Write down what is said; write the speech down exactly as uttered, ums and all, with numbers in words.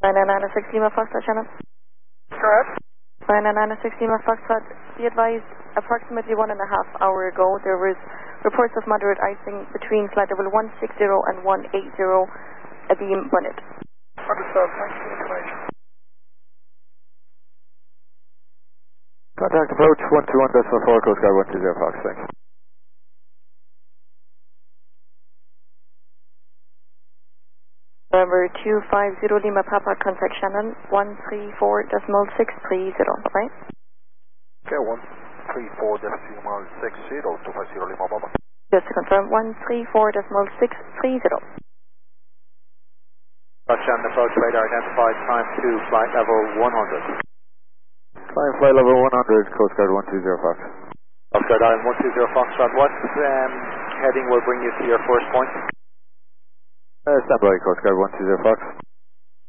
nine nine nine six Lima Foxtrot, Shannon. Correct. nine nine nine six Lima Foxtrot, be advised, approximately one and a half hour ago, there was reports of moderate icing between flight level one sixty and one eighty, Abeam Bonnet. Understood. Thanks for the information. Contact approach one two one decimal four, Coast Guard one two zero Fox, thanks. November two five zero Lima Papa, contact Shannon, one three four decimal six three zero, bye-bye. Okay, one three four decimal six zero, two five zero Lima Papa. Just to confirm, one three four decimal six three zero. Shannon approach radar identified, climb to flight level one hundred. Climb flight level one hundred, Coast Guard one two zero Fox. Coast Guard Island one two zero Foxtrot, what um, heading will bring you to your first point? Uh, stand by, Coast Guard one two zero Fox.